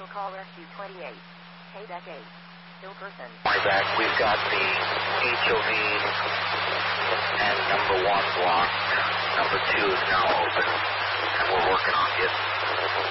Vehicle call rescue 28. Quebec 8. Still person. Back, we've got the HOV and number 1 blocked. Number 2 is now open, and we're working on it.